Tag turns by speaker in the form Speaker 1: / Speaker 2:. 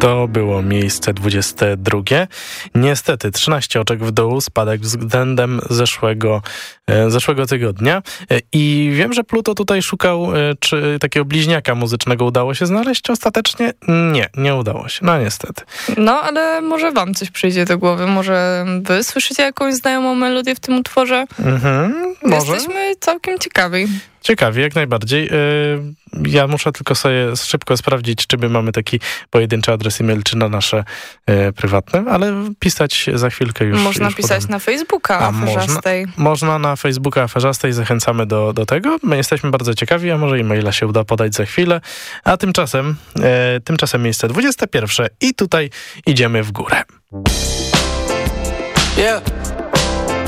Speaker 1: To było miejsce 22. Niestety 13 oczek w dół, spadek względem zeszłego tygodnia. I wiem, że Pluto tutaj szukał, czy takiego bliźniaka muzycznego udało się znaleźć. Ostatecznie nie udało się. No niestety.
Speaker 2: No, ale może wam coś przyjdzie do głowy. Może wy słyszycie jakąś znajomą melodię w tym utworze?
Speaker 1: Może.
Speaker 2: Jesteśmy całkiem ciekawi.
Speaker 1: Ciekawie, jak najbardziej. Ja muszę tylko sobie szybko sprawdzić, czy my mamy taki pojedynczy adres e-mail, czy na nasze prywatne, ale pisać za chwilkę już.
Speaker 2: Można
Speaker 1: już
Speaker 2: pisać na Facebooka Aferzastej.
Speaker 1: Można na Facebooka Aferzastej, zachęcamy do tego. My jesteśmy bardzo ciekawi, a może e-maila się uda podać za chwilę. A tymczasem miejsce 21 i tutaj idziemy w górę.
Speaker 3: Yeah.